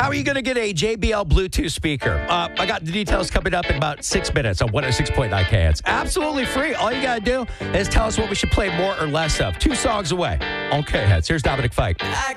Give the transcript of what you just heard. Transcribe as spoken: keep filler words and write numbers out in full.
are you going to get a J B L Bluetooth speaker? Uh, I got the details coming up in about six minutes on one oh six point nine K Hits. Absolutely free. All you got to do is tell us what we should play more or less of. Two songs away on K Hits. Here's Dominic Fike. I